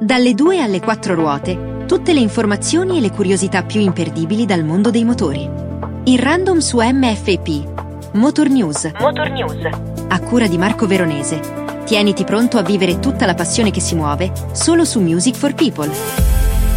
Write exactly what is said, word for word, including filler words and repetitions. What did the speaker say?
Dalle due alle quattro ruote, tutte le informazioni e le curiosità più imperdibili dal mondo dei motori. In random su M F P. Motor News. Motor News. A cura di Marco Veronese. Tieniti pronto a vivere tutta la passione che si muove solo su Music for People.